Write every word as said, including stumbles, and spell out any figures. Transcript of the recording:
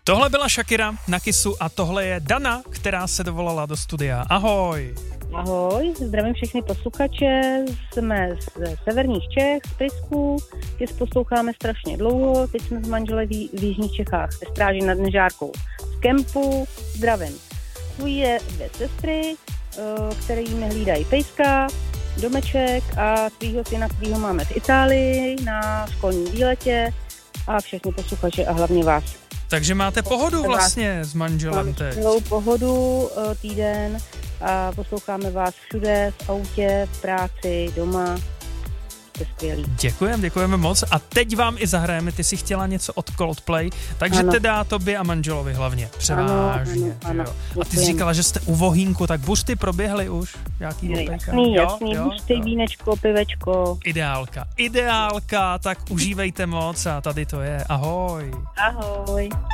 Tohle byla Shakira na Kissu a tohle je Dana, která se dovolala do studia. Ahoj. Ahoj, zdravím všechny posluchače, jsme z severních Čech, z Prisku, Kiss posloucháme strašně dlouho, teď jsme s manželem v jižních Čechách, ve stráži nad Nežárkou. Z kempu zdravím svoje dvě sestry, které mi hlídají pejska, domeček a svýho syna, kterýho máme v Itálii na školním výletě a všechny posluchače a hlavně vás. Takže máte pohodu vlastně s manželem teď. Celou pohodu, týden a posloucháme vás všude, v autě, v práci, doma. Jste skvělý. Děkujeme, děkujeme moc. A teď vám i zahrajeme, ty jsi chtěla něco od Coldplay, takže ano. Teda tobě a manželovi hlavně. Převážně. Ano, ano, ano. A ty jsi říkala, že jste u vohýnku, tak bušty proběhly už? Jaký jasný, jasný, bušty, vínečko, pivečko. Ideálka, ideálka, tak užívejte moc a tady to je. Ahoj. Ahoj.